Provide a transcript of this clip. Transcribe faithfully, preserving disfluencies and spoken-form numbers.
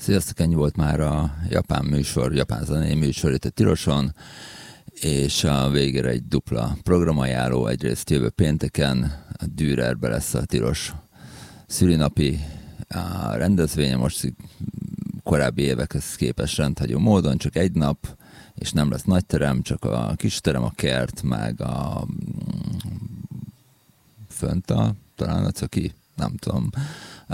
Sziasztok, ennyi volt már a japán műsor, japán zenei műsor itt a Tiloson, és a végére egy dupla programajánló. Egyrészt jövő pénteken a Dürerbe lesz a Tilos szülinapi a rendezvénye, most korábbi évekhez képest rendhagyó módon, csak egy nap, és nem lesz nagy terem, csak a kis terem, a kert, meg a fönt a, talán a caki, nem tudom,